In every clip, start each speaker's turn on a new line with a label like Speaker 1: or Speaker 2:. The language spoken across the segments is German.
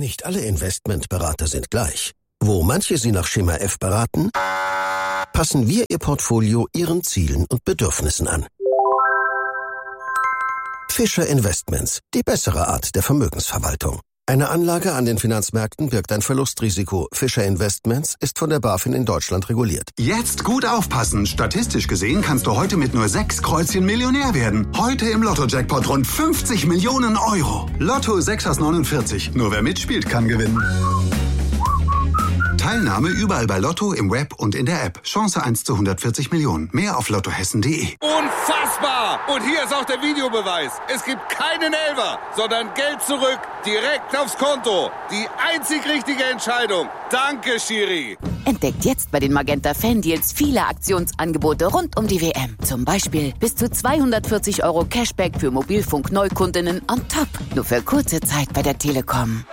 Speaker 1: Nicht alle Investmentberater sind gleich. Wo manche Sie nach Schema F beraten, passen wir Ihr Portfolio Ihren Zielen und Bedürfnissen an. Fischer Investments, die bessere Art der Vermögensverwaltung. Eine Anlage an den Finanzmärkten birgt ein Verlustrisiko. Fischer Investments ist von der BaFin in Deutschland reguliert.
Speaker 2: Jetzt gut aufpassen. Statistisch gesehen kannst du heute mit nur 6 Kreuzchen Millionär werden. Heute im Lotto-Jackpot rund 50 Millionen Euro. Lotto 6 aus 49. Nur wer mitspielt, kann gewinnen. Teilnahme überall bei Lotto, im Web und in der App. Chance 1 zu 140 Millionen. Mehr auf lottohessen.de.
Speaker 3: Unfassbar! Und hier ist auch der Videobeweis. Es gibt keinen Elfer, sondern Geld zurück, direkt aufs Konto. Die einzig richtige Entscheidung. Danke, Schiri.
Speaker 4: Entdeckt jetzt bei den Magenta Fan-Deals viele Aktionsangebote rund um die WM. Zum Beispiel bis zu 240 € Cashback für Mobilfunk-Neukundinnen on top. Nur für kurze Zeit bei der Telekom.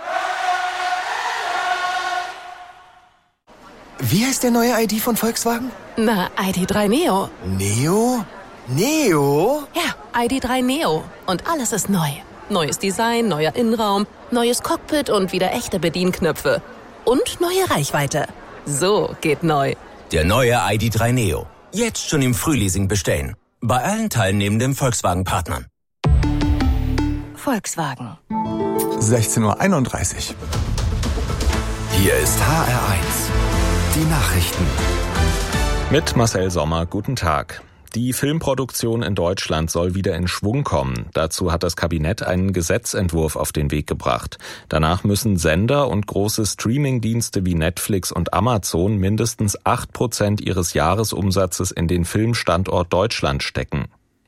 Speaker 5: Wie heißt der neue ID von Volkswagen?
Speaker 6: Na, ID.3 Neo.
Speaker 5: Neo? Neo?
Speaker 6: Ja, ID.3 Neo. Und alles ist neu. Neues Design, neuer Innenraum, neues Cockpit und wieder echte Bedienknöpfe. Und neue Reichweite. So geht neu.
Speaker 7: Der neue ID.3 Neo. Jetzt schon im Frühleasing bestellen. Bei allen teilnehmenden Volkswagen-Partnern.
Speaker 6: Volkswagen.
Speaker 8: 16:31 Uhr.
Speaker 9: Hier ist HR1. Die Nachrichten.
Speaker 10: Mit Marcel Sommer, guten Tag. Die Filmproduktion in Deutschland soll wieder in Schwung kommen. Dazu hat das Kabinett einen Gesetzentwurf auf den Weg gebracht. Danach müssen Sender und große Streamingdienste wie Netflix und Amazon mindestens 8% ihres Jahresumsatzes in den Filmstandort Deutschland stecken.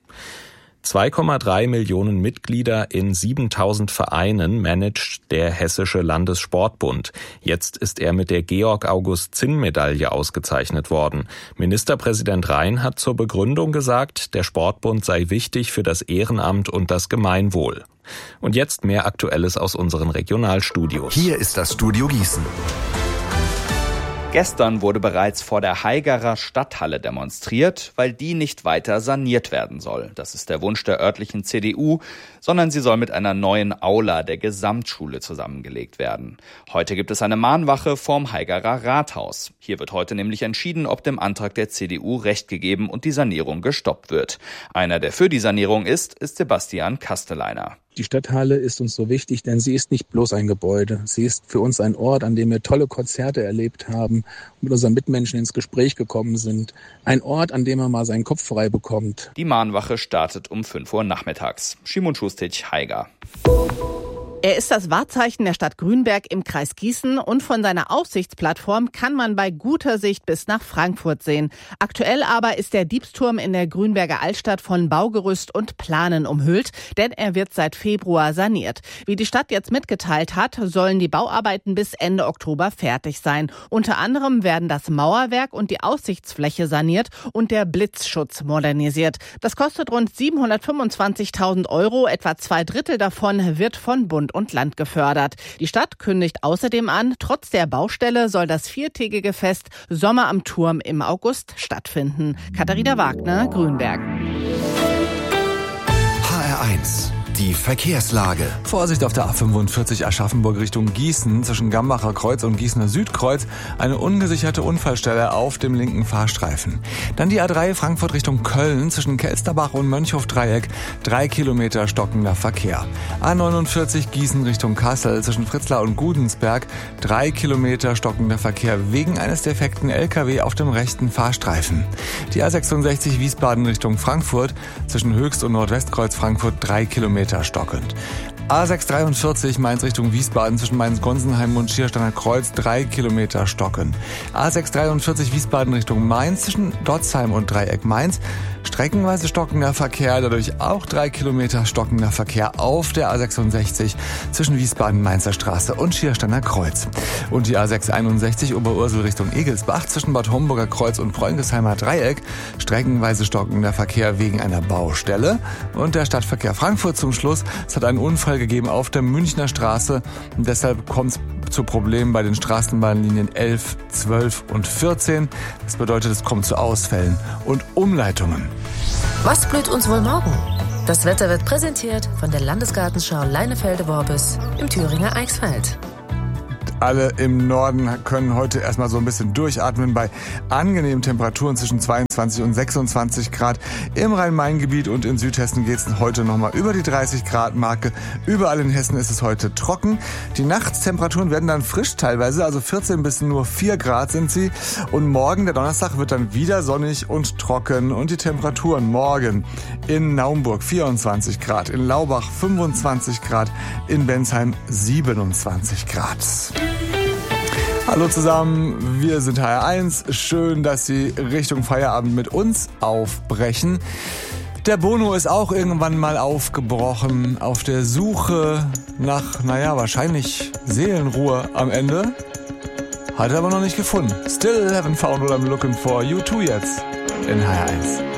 Speaker 10: 2,3 Millionen Mitglieder in 7000 Vereinen managt der Hessische Landessportbund. Jetzt ist er mit der Georg-August-Zinn-Medaille ausgezeichnet worden. Ministerpräsident Rhein hat zur Begründung gesagt, der Sportbund sei wichtig für das Ehrenamt und das Gemeinwohl. Und jetzt mehr Aktuelles aus unseren Regionalstudios.
Speaker 9: Hier ist das Studio Gießen.
Speaker 11: Gestern wurde bereits vor der Haigarer Stadthalle demonstriert, weil die nicht weiter saniert werden soll. Das ist der Wunsch der örtlichen CDU, sondern sie soll mit einer neuen Aula der Gesamtschule zusammengelegt werden. Heute gibt es eine Mahnwache vorm Haigarer Rathaus. Hier wird heute nämlich entschieden, ob dem Antrag der CDU Recht gegeben und die Sanierung gestoppt wird. Einer, der für die Sanierung ist Sebastian Kasteleiner.
Speaker 12: Die Stadthalle ist uns so wichtig, denn sie ist nicht bloß ein Gebäude. Sie ist für uns ein Ort, an dem wir tolle Konzerte erlebt haben, mit unseren Mitmenschen ins Gespräch gekommen sind. Ein Ort, an dem man mal seinen Kopf frei bekommt.
Speaker 11: Die Mahnwache startet um 5 Uhr nachmittags. Szymon Schustic, Haiger.
Speaker 13: Er ist das Wahrzeichen der Stadt Grünberg im Kreis Gießen und von seiner Aussichtsplattform kann man bei guter Sicht bis nach Frankfurt sehen. Aktuell aber ist der Diebsturm in der Grünberger Altstadt von Baugerüst und Planen umhüllt, denn er wird seit Februar saniert. Wie die Stadt jetzt mitgeteilt hat, sollen die Bauarbeiten bis Ende Oktober fertig sein. Unter anderem werden das Mauerwerk und die Aussichtsfläche saniert und der Blitzschutz modernisiert. Das kostet rund 725.000 €, etwa 2/3 davon wird von Bund und Land gefördert. Die Stadt kündigt außerdem an, trotz der Baustelle soll das 4-tägige Fest Sommer am Turm im August stattfinden. Katharina Wagner, Grünberg.
Speaker 9: HR1. Die Verkehrslage.
Speaker 8: Vorsicht auf der A45 Aschaffenburg Richtung Gießen, zwischen Gambacher Kreuz und Gießener Südkreuz, eine ungesicherte Unfallstelle auf dem linken Fahrstreifen. Dann die A3 Frankfurt Richtung Köln, zwischen Kelsterbach und Mönchhof-Dreieck, 3 Kilometer stockender Verkehr. A49 Gießen Richtung Kassel, zwischen Fritzlar und Gudensberg, 3 Kilometer stockender Verkehr wegen eines defekten LKW auf dem rechten Fahrstreifen. Die A66 Wiesbaden Richtung Frankfurt, zwischen Höchst- und Nordwestkreuz Frankfurt, 3 Kilometer stockend. A643 Mainz Richtung Wiesbaden, zwischen Mainz-Gonsenheim und Schiersteiner Kreuz, 3 Kilometer stocken. A643 Wiesbaden Richtung Mainz, zwischen Dotzheim und Dreieck Mainz, streckenweise stockender Verkehr, dadurch auch 3 Kilometer stockender Verkehr auf der A66 zwischen Wiesbaden-Mainzer Straße und Schiersteiner Kreuz. Und die A661 Oberursel Richtung Egelsbach, zwischen Bad Homburger Kreuz und Freungesheimer Dreieck, streckenweise stockender Verkehr wegen einer Baustelle. Und der Stadtverkehr Frankfurt zum Schluss. Es hat einen Unfall gegeben auf der Münchner Straße und deshalb kommt es zu Problemen bei den Straßenbahnlinien 11, 12 und 14. Das bedeutet, es kommt zu Ausfällen und Umleitungen.
Speaker 14: Was blüht uns wohl morgen? Das Wetter wird präsentiert von der Landesgartenschau Leinefelde-Worbis im Thüringer Eichsfeld.
Speaker 8: Alle im Norden können heute erstmal so ein bisschen durchatmen bei angenehmen Temperaturen zwischen 22 und 26 Grad. Im Rhein-Main-Gebiet und in Südhessen geht es heute nochmal über die 30 Grad Marke. Überall in Hessen ist es heute trocken. Die Nachtstemperaturen werden dann frisch teilweise, also 14 bis nur 4 Grad sind sie. Und morgen, der Donnerstag, wird dann wieder sonnig und trocken. Und die Temperaturen morgen in Naumburg 24 Grad, in Laubach 25 Grad, in Bensheim 27 Grad. Hallo zusammen, wir sind HR1. Schön, dass Sie Richtung Feierabend mit uns aufbrechen. Der Bono ist auch irgendwann mal aufgebrochen auf der Suche nach, wahrscheinlich Seelenruhe am Ende. Hat er aber noch nicht gefunden. Still haven't found what I'm looking for. U2 jetzt in HR1.